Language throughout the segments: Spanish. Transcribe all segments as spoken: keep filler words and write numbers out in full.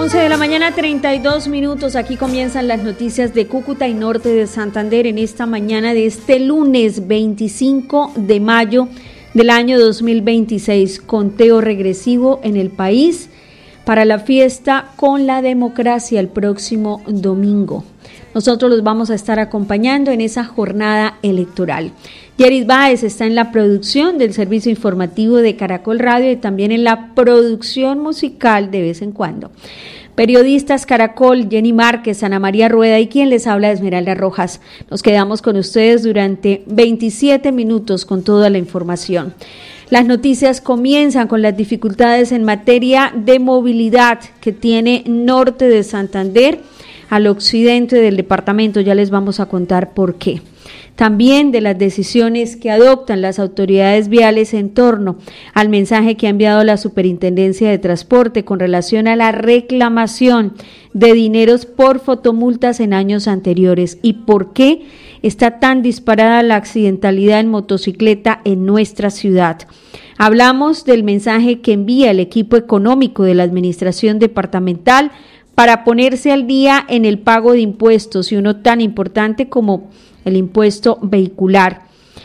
once de la mañana, treinta y dos minutos. Aquí comienzan las noticias de Cúcuta y Norte de Santander en esta mañana de este lunes veinticinco de mayo del año dos mil veintiséis. Conteo regresivo en el país para la fiesta con la democracia el próximo domingo. Nosotros los vamos a estar acompañando en esa jornada electoral. Yeris Báez está en la producción del servicio informativo de Caracol Radio y también en la producción musical de vez en cuando. Periodistas Caracol, Jenny Márquez, Ana María Rueda y quien les habla, Esmeralda Rojas. Nos quedamos con ustedes durante veintisiete minutos con toda la información. Las noticias comienzan con las dificultades en materia de movilidad que tiene Norte de Santander al occidente del departamento. Ya les vamos a contar por qué. También de las decisiones que adoptan las autoridades viales en torno al mensaje que ha enviado la Superintendencia de Transporte con relación a la reclamación de dineros por fotomultas en años anteriores y por qué está tan disparada la accidentalidad en motocicleta en nuestra ciudad. Hablamos del mensaje que envía el equipo económico de la Administración Departamental para ponerse al día en el pago de impuestos y uno tan importante como el impuesto vehicular.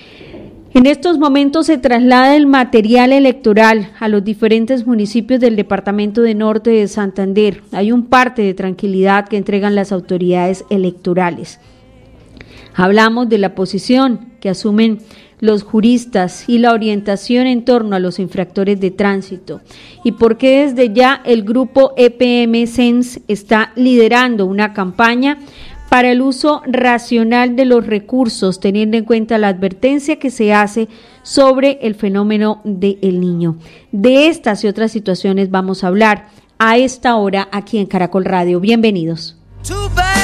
En estos momentos se traslada el material electoral a los diferentes municipios del departamento de Norte de Santander. Hay un parte de tranquilidad que entregan las autoridades electorales. Hablamos de la posición que asumen los juristas y la orientación en torno a los infractores de tránsito y por qué desde ya el grupo E P M Sense está liderando una campaña para el uso racional de los recursos, teniendo en cuenta la advertencia que se hace sobre el fenómeno de El Niño. De estas y otras situaciones vamos a hablar a esta hora aquí en Caracol Radio. Bienvenidos.